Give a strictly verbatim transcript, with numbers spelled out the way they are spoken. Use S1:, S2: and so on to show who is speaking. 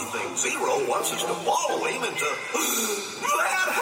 S1: one thing. Zero wants us to follow him into that